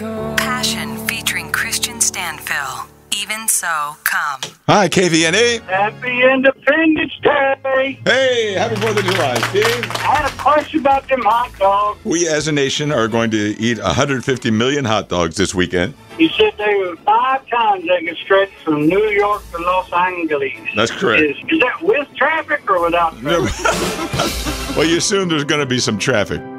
Passion featuring Christian Stanfill. Even so, come. Hi, KVNA. Happy Independence Day. Hey, happy 4th of July, Steve. I had a question about them hot dogs. We as a nation are going to eat 150 million hot dogs this weekend. You said they were 5 times they could stretch from New York to Los Angeles. That's correct. Is that with traffic or without traffic? Well, you assume there's going to be some traffic.